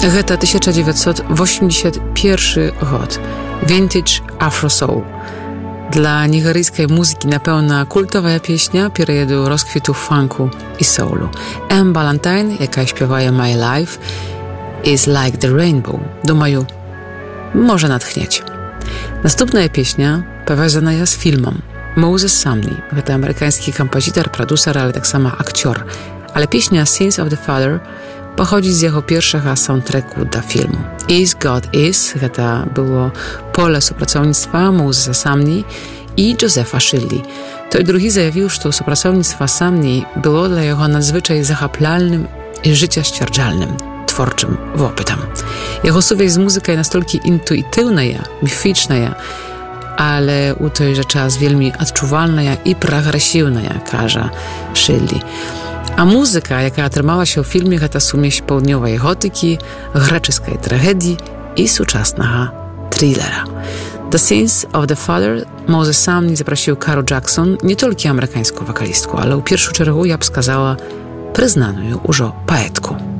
Гэта 1981 год. Vintage Afro Soul. Dla nigeryjskiej muzyki na pewno kultowa pieśnia periodu rozkwitu funku i soulu. M. Ballantyne, jaka śpiewaje My Life is Like the Rainbow, думаю, może natchnieć. Następna pieśnia powiązana jest z filmem. Moses Sumney, to amerykański kompozytor, producer, ale tak samo aktor. Ale pieśnia Sins of the Father pochodzi z jego pierwszego soundtracku do filmu. Is God Is, to było pole współpracownictwa Mosesa Sumney i Josepha Shirley. To drugi zajawił, że to współpracownictwo Sumney było dla jego nadzwyczaj zachaplalnym i życiostwierdzalnym, twórczym opytem. Jego suwieść z muzyką jest настолько intuitywna, mificzna, ale u tej rzeczy jest wielmi odczuwalna i progresywna, każe Shirley. A muzyka, jaka otrzymała się w filmie, to sumieść południowej gotyki, greckiej tragedii i współczesnego thrillera. The Sins of the Father Moses Sumney zaprosił Carol Jackson, nie tylko amerykańską wokalistkę, ale w pierwszą czergu, ja bym wskazała, przyznaną już poetkę.